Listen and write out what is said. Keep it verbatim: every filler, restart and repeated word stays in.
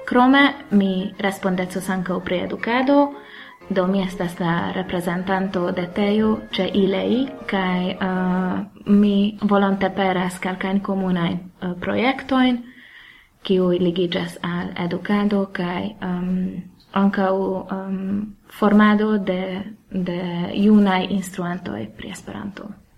Krome mi respondecos ankaŭ pri edukado, do mi estas la reprezentanto de Tejo ĉe I L E I kaj uh, mi volonteperas kelkajn komunajn uh, projektojn, kiuj ligiĝas al edukado kaj um, ankaŭ um, formado de, de junaj instruantoj pri Esperanto.